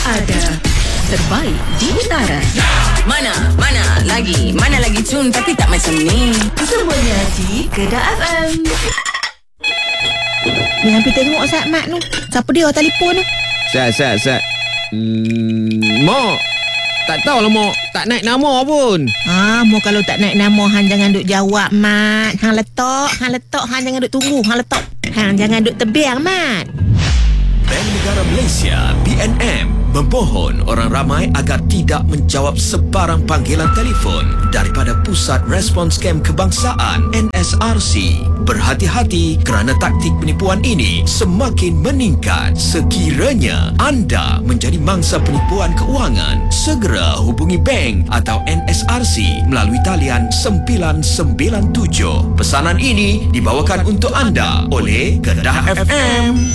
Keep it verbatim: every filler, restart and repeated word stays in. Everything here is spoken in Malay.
ada. Terbaik di utara. Mana? Mana lagi? Mana lagi tune tapi tak macam ni? Semuanya di Kedah F M. Ni hampir tengok Sat Mat tu. Siapa dia telefon tu? Sat, Sat, Sat. Hmm, Mak, tak tahulah Mak. Tak naik nama pun. Ah, Mo kalau tak naik nama, hang jangan duk jawab, Mat. Hang letak, hang letak, hang jangan duk tunggu, hang letak. Hang jangan duk tebiang, Mat. Bank Negara Malaysia B N M mempohon orang ramai agar tidak menjawab sebarang panggilan telefon daripada Pusat Respons Kem Kebangsaan N S R C. Berhati-hati kerana taktik penipuan ini semakin meningkat. Sekiranya anda menjadi mangsa penipuan keuangan, segera hubungi bank atau N S R C melalui talian sembilan sembilan tujuh. Pesanan ini dibawakan untuk anda oleh Kedah F M.